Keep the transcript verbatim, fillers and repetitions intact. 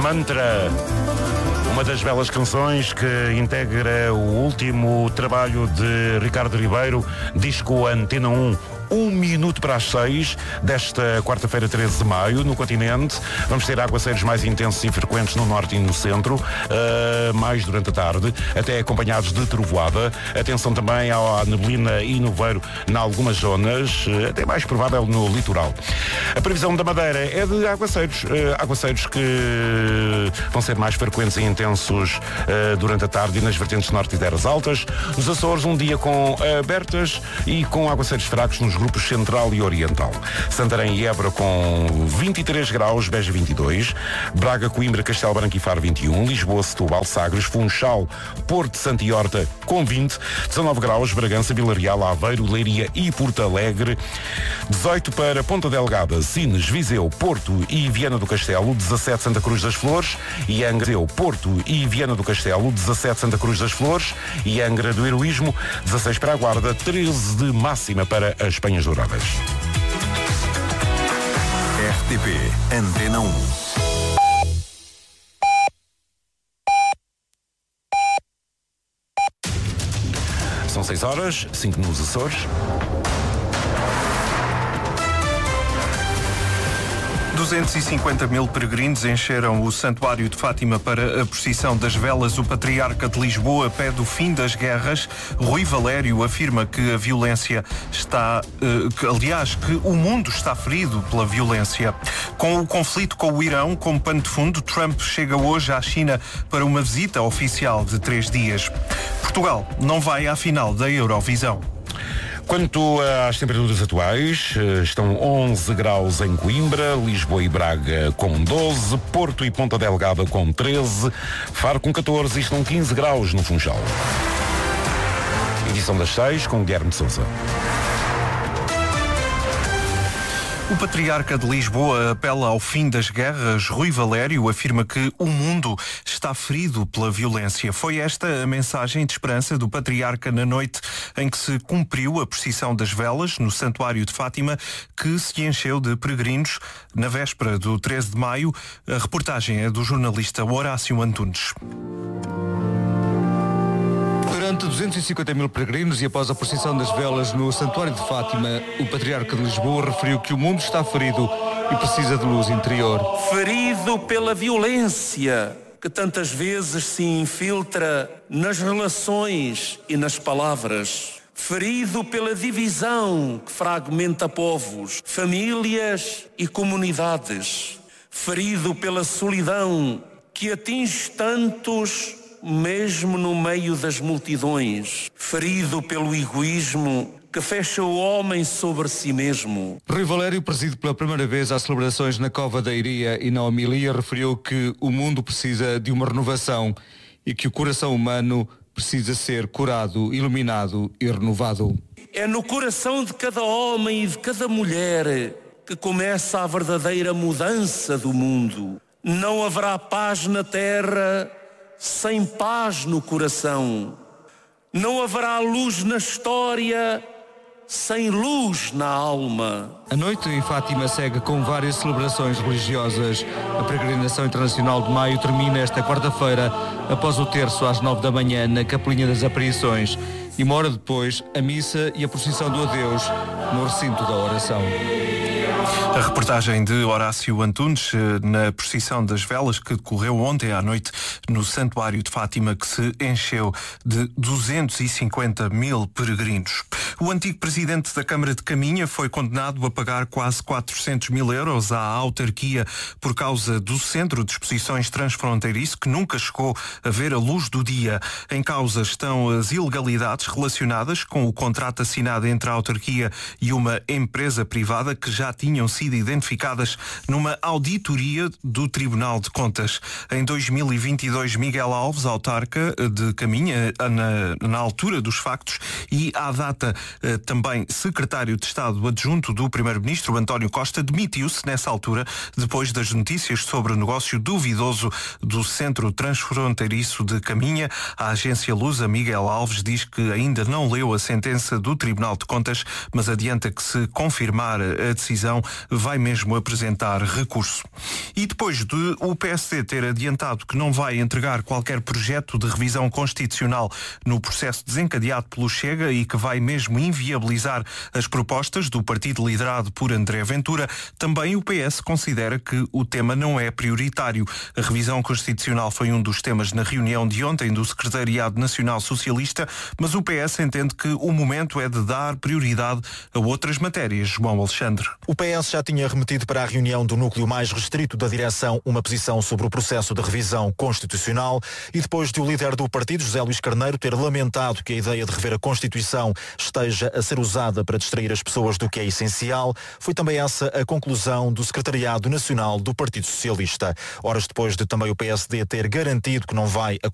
Mantra, uma das belas canções que integra o último trabalho de Ricardo Ribeiro, disco Antena um. Um minuto para as seis desta quarta-feira, treze de maio, no continente. Vamos ter aguaceiros mais intensos e frequentes no norte e no centro, uh, mais durante a tarde, até acompanhados de trovoada. Atenção também à neblina e nevoeiro em algumas zonas, uh, até mais provável no litoral. A previsão da Madeira é de aguaceiros, uh, aguaceiros que vão ser mais frequentes e intensos uh, durante a tarde e nas vertentes norte e terras altas. Os Açores, um dia com abertas e com aguaceiros fracos nos grupos central e oriental. Santarém e Évora com vinte e três graus, Beja vinte e dois, Braga, Coimbra, Castelo Branco e Faro vinte e um, Lisboa, Setúbal, Sagres, Funchal, Porto, Santo e Horta com vinte, dezanove graus, Bragança, Vila Real, Aveiro, Leiria e Porto Alegre, dezoito para Ponta Delgada, Sines, Viseu, Porto e Viana do Castelo, dezassete Santa Cruz das Flores e Angra, Porto e Viana do Castelo, dezassete Santa Cruz das Flores e Angra do Heroísmo, dezasseis para a Guarda, treze de máxima para as Penhas Douradas. R T P Antena um. São seis horas, cinco nos Açores. duzentos e cinquenta mil peregrinos encheram o Santuário de Fátima para a procissão das velas. O Patriarca de Lisboa pede o fim das guerras. Rui Valério afirma que a violência está... Uh, que, aliás, que o mundo está ferido pela violência. Com o conflito com o Irão como pano de fundo, Trump chega hoje à China para uma visita oficial de três dias. Portugal não vai à final da Eurovisão. Quanto às temperaturas atuais, estão onze graus em Coimbra, Lisboa e Braga com doze, Porto e Ponta Delgada com treze, Faro com catorze e estão quinze graus no Funchal. Edição das seis com Guilherme de Sousa. O Patriarca de Lisboa apela ao fim das guerras. Rui Valério afirma que o mundo está ferido pela violência. Foi esta a mensagem de esperança do Patriarca na noite em que se cumpriu a procissão das velas no Santuário de Fátima, que se encheu de peregrinos na véspera do treze de maio. A reportagem é do jornalista Horácio Antunes. Durante duzentos e cinquenta mil peregrinos e após a procissão das velas no Santuário de Fátima, o Patriarca de Lisboa referiu que o mundo está ferido e precisa de luz interior. Ferido pela violência que tantas vezes se infiltra nas relações e nas palavras. Ferido pela divisão que fragmenta povos, famílias e comunidades. Ferido pela solidão que atinge tantos mesmo no meio das multidões, ferido pelo egoísmo que fecha o homem sobre si mesmo. Rui Valério, preside pela primeira vez às celebrações na Cova da Iria e na homilia, referiu que o mundo precisa de uma renovação e que o coração humano precisa ser curado, iluminado e renovado. É no coração de cada homem e de cada mulher que começa a verdadeira mudança do mundo. Não haverá paz na terra sem paz no coração. Não haverá luz na história sem luz na alma. A noite em Fátima segue com várias celebrações religiosas. A peregrinação internacional de maio termina esta quarta-feira, após o terço às nove da manhã na Capelinha das Aparições. E uma hora depois, a missa e a procissão do adeus no recinto da oração. A reportagem de Horácio Antunes na procissão das velas que decorreu ontem à noite no Santuário de Fátima, que se encheu de duzentos e cinquenta mil peregrinos. O antigo presidente da Câmara de Caminha foi condenado a pagar quase quatrocentos mil euros à autarquia por causa do Centro de Exposições Transfronteiriço, que nunca chegou a ver a luz do dia. Em causa estão as ilegalidades relacionadas com o contrato assinado entre a autarquia e uma empresa privada que já tinham sido identificadas numa auditoria do Tribunal de Contas. Em dois mil e vinte e dois, Miguel Alves, autarca de Caminha, na, na altura dos factos, e à data também secretário de Estado adjunto do primeiro-ministro António Costa, demitiu-se nessa altura depois das notícias sobre o negócio duvidoso do Centro Transfronteiriço de Caminha. A agência Lusa, Miguel Alves, diz que ainda não leu a sentença do Tribunal de Contas, mas adianta que, se confirmar a decisão, vai mesmo apresentar recurso. E depois de o P S D ter adiantado que não vai entregar qualquer projeto de revisão constitucional no processo desencadeado pelo Chega e que vai mesmo inviabilizar as propostas do partido liderado por André Ventura, também o P S considera que o tema não é prioritário. A revisão constitucional foi um dos temas na reunião de ontem do Secretariado Nacional Socialista, mas o P S entende que o momento é de dar prioridade a outras matérias. João Alexandre. O P S já tinha remetido para a reunião do núcleo mais restrito da direção uma posição sobre o processo de revisão constitucional e depois de o líder do partido, José Luís Carneiro, ter lamentado que a ideia de rever a Constituição esteja a ser usada para distrair as pessoas do que é essencial, foi também essa a conclusão do Secretariado Nacional do Partido Socialista. Horas depois de também o P S D ter garantido que não vai